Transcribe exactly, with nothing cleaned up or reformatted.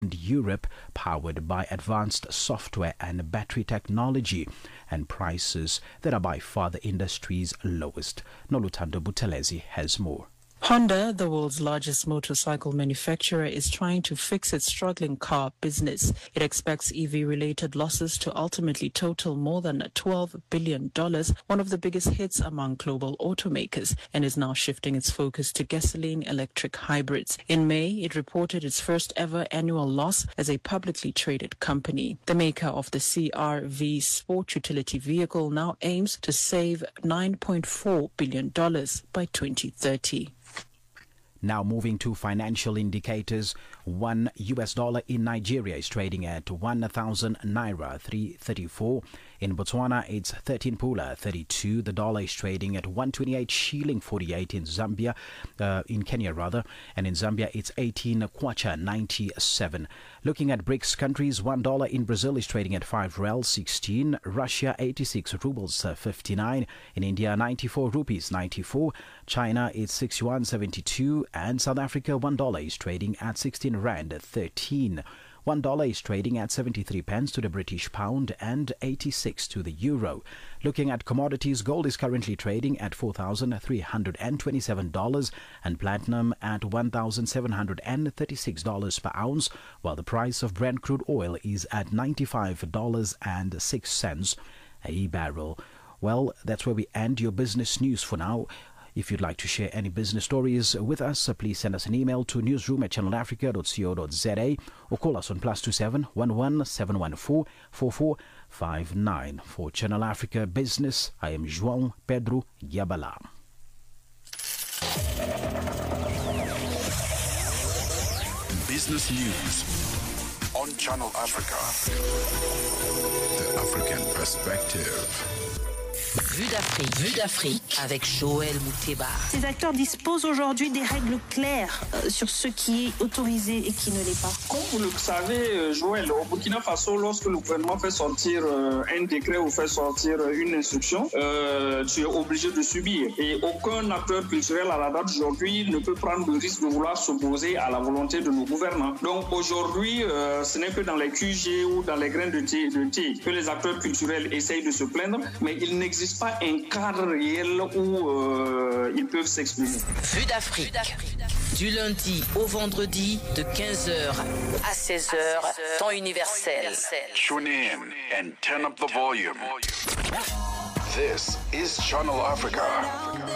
Europe, powered by advanced software and battery technology, and prices that are by far the industry's lowest. Noluthando Buthelezi has more. Honda, the world's largest motorcycle manufacturer, is trying to fix its struggling car business. It expects E V-related losses to ultimately total more than twelve billion dollars, one of the biggest hits among global automakers, and is now shifting its focus to gasoline-electric hybrids. In May, it reported its first ever annual loss as a publicly traded company. The maker of the C R V sport utility vehicle now aims to save nine point four billion dollars by twenty thirty. Now moving to financial indicators, one U S dollar in Nigeria is trading at one thousand naira three thirty-four. In Botswana, it's thirteen pula thirty-two. The dollar is trading at one twenty-eight shilling forty-eight in Zambia, uh, in Kenya rather, and in Zambia it's eighteen kwacha ninety-seven. Looking at BRICS countries, one dollar in Brazil is trading at five rel sixteen. Russia eighty-six rubles fifty-nine. In India ninety-four rupees ninety-four. China it's sixty-one seventy-two. And South Africa, one dollar is trading at sixteen rand thirteen. One dollar is trading at seventy-three pence to the British pound and eighty-six to the euro. Looking at commodities, gold is currently trading at four thousand three hundred twenty-seven dollars and platinum at one thousand seven hundred thirty-six dollars per ounce, while the price of Brent crude oil is at ninety-five dollars and six cents a barrel. Well, that's where we end your business news for now. If you'd like to share any business stories with us, please send us an email to newsroom at channel africa dot co dot za or call us on plus two seven one one seven one four four four five nine. For Channel Africa Business, I am João Pedro Yabala. Business news on Channel Africa. The African perspective. Vue d'Afrique, Vue d'Afrique avec Joël Mouteba. Ces acteurs disposent aujourd'hui des règles claires euh, sur ce qui est autorisé et qui ne l'est pas. Comme vous le savez, Joël, au Burkina Faso, lorsque le gouvernement fait sortir euh, un décret ou fait sortir une instruction, euh, tu es obligé de subir. Et aucun acteur culturel à la date d'aujourd'hui ne peut prendre le risque de vouloir s'opposer à la volonté de nos gouvernants. Donc aujourd'hui, euh, ce n'est que dans les Q G ou dans les grains de thé, de thé que les acteurs culturels essayent de se plaindre, mais il n'existe pas un cadre réel où euh, ils peuvent s'exprimer. Vue d'Afrique. Du lundi au vendredi de quinze heures à seize heures, temps universel. Tune in and turn up the volume. This is Channel Africa.